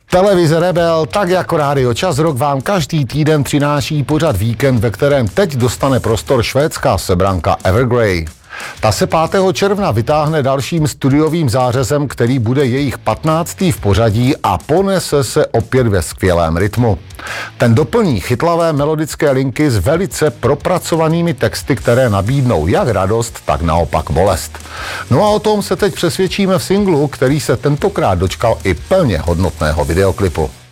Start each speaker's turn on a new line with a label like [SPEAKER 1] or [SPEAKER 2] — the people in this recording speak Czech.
[SPEAKER 1] Televize Rebel, tak jako Rádio Čas Rock, vám každý týden přináší pořad Víkend, ve kterém teď dostane prostor švédská sebranka Evergrey. Ta se 5. června vytáhne dalším studiovým zářezem, který bude jejich 15. v pořadí a ponese se opět ve skvělém rytmu. Ten doplní chytlavé melodické linky s velice propracovanými texty, které nabídnou jak radost, tak naopak bolest. No a o tom se teď přesvědčíme v singlu, který se tentokrát dočkal i plně hodnotného videoklipu.